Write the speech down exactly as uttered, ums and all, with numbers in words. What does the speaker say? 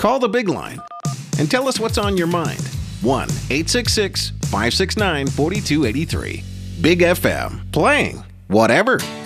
Call the big line and tell us what's on your mind. one eight six six, five six nine, four two eight three. Big F M. Playing whatever.